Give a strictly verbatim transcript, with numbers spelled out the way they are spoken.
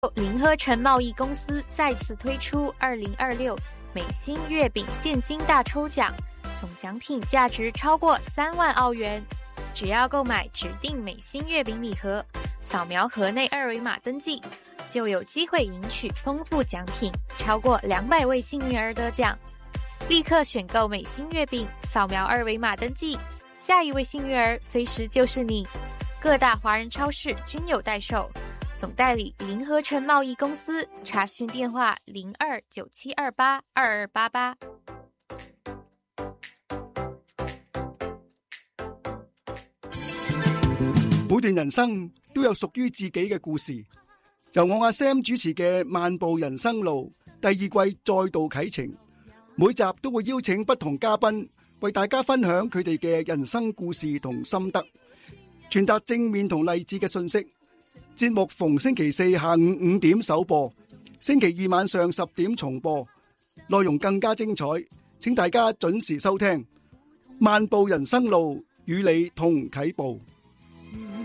林和成贸易公司再次推出二零二六美心月饼现金大抽奖，总奖品价值超过三万澳元。只要购买指定美心月饼礼盒，扫描盒内二维码登记，就有机会赢取丰富奖品，超过两百位幸运儿得奖。立刻选购美心月饼，扫描二维码登记，下一位幸运儿随时就是你。各大华人超市均有代售，总代理林和成贸易公司，查询电话零二九七二八二二八八。 每段人生都有屬於自己嘅故事，由我阿 Sam 主持嘅《漫步人生路》第二季再度啟程，每集都會邀請不同嘉賓為大家分享佢哋嘅人生故事同心得，傳達正面同勵志嘅信息。節目逢星期四下午五點首播，星期二晚上十點重播，內容更加精彩，請大家準時收聽《漫步人生路》，與你同啟步。